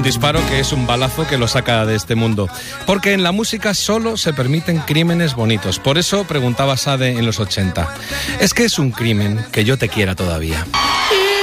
disparo que es un balazo que lo saca de este mundo. Porque en la música solo se permiten crímenes bonitos. Por eso preguntaba Sade en los 80. ¿Es que es un crimen que yo te quiera todavía?